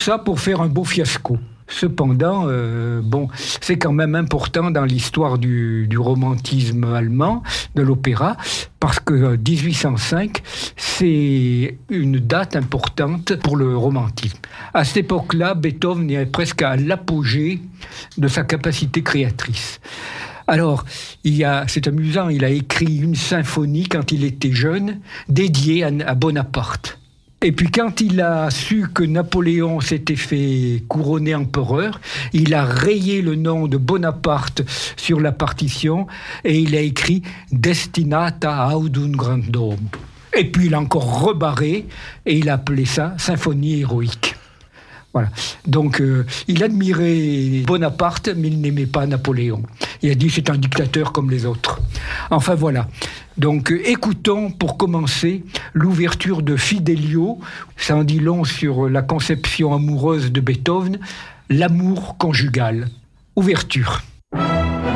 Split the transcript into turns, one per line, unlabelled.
ça pour faire un beau fiasco. Cependant, c'est quand même important dans l'histoire du romantisme allemand, de l'opéra, parce que 1805, c'est une date importante pour le romantisme. À cette époque-là, Beethoven est presque à l'apogée de sa capacité créatrice. Alors, c'est amusant, il a écrit une symphonie quand il était jeune, dédiée à Bonaparte. Et puis quand il a su que Napoléon s'était fait couronner empereur, il a rayé le nom de Bonaparte sur la partition et il a écrit « Destinata audum grandum ». Et puis il a encore rebarré et il a appelé ça « Symphonie héroïque ». Voilà. Donc, il admirait Bonaparte, mais il n'aimait pas Napoléon. Il a dit c'est un dictateur comme les autres. Enfin, voilà. Donc, écoutons pour commencer l'ouverture de Fidelio. Ça en dit long sur la conception amoureuse de Beethoven, l'amour conjugal. Ouverture.